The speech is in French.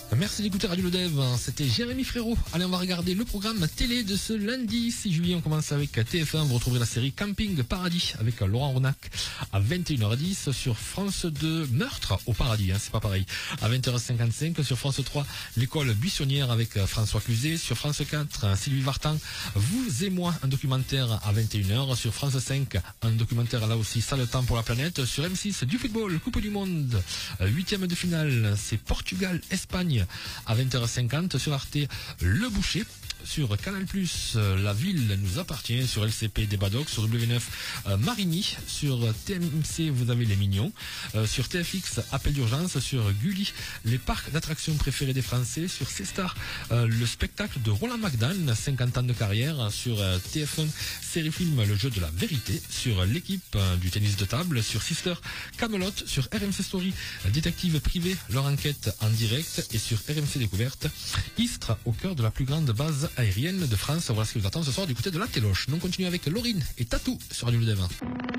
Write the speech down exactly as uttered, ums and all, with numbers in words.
Merci d'écouter Radio Le Dev, c'était Jérémy Frérot. Allez, on va regarder le programme télé de ce lundi six juillet. On commence avec T F un, vous retrouverez la série Camping Paradis avec Laurent Ronac à vingt et une heures dix. Sur France deux, Meurtre au paradis, hein, c'est pas pareil, à vingt heures cinquante-cinq. Sur France trois, L'école buissonnière avec François Cluzet. Sur France quatre, Sylvie Vartan, Vous et moi, un documentaire à vingt et une heures. Sur France cinq, un documentaire là aussi, Ça le temps pour la planète. Sur M six, du football, Coupe du Monde, huitième de finale, c'est Portugal-Espagne à vingt heures cinquante. Sur Arte, Le Boucher. Sur Canal plus, La ville nous appartient. Sur L C P, Débat Doc. Sur W neuf, euh, Marigny. Sur T M C, vous avez Les Mignons. Euh, sur T F X, Appel d'urgence. Sur Gulli, les parcs d'attractions préférés des Français. Sur C-Star, euh, le spectacle de Roland McDan, cinquante ans de carrière. Sur euh, T F un, série film Le jeu de la vérité. Sur l'équipe euh, du tennis de table. Sur Sister, Camelot. Sur R M C Story, détective privé, leur enquête en direct. Et sur R M C Découverte, Istres, au cœur de la plus grande base aérienne de France. Voilà ce qui vous attend ce soir du côté de la Téloche. Nous on continue avec Laurine et Tatou sur Radio Le Dev.